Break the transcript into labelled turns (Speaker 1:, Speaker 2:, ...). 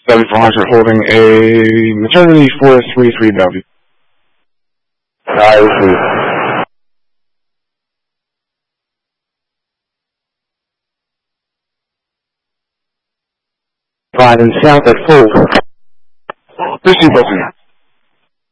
Speaker 1: 7400 holding a maternity 433W.
Speaker 2: I receive.
Speaker 3: Riding south at full.
Speaker 1: Receive booking.